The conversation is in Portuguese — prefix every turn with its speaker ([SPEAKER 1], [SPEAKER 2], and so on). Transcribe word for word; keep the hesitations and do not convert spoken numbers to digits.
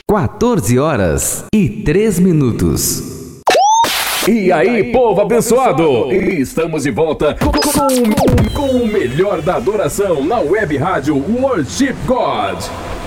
[SPEAKER 1] quatorze horas e três minutos.
[SPEAKER 2] E aí, povo abençoado! Estamos de volta com, com, com o melhor da adoração na web rádio Worship God.